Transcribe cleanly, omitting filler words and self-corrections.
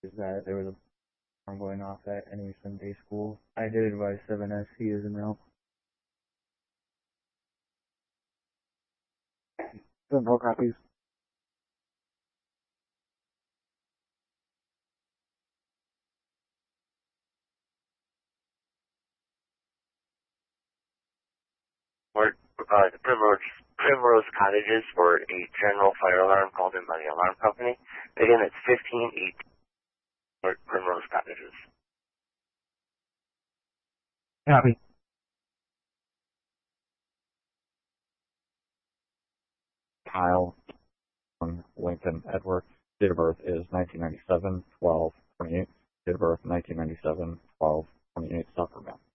is that there was a alarm going off at any Sunday school. I did advise 7SC as a no. No copies. Or the Primrose Cottages for a general fire alarm called in by the alarm company. Again, it's 1518 for Primrose Cottages. Copy. Kyle from Lincoln Edwards. Date of birth is 1997, 12/28. Date of birth 1997, 12/28. Stop for mail.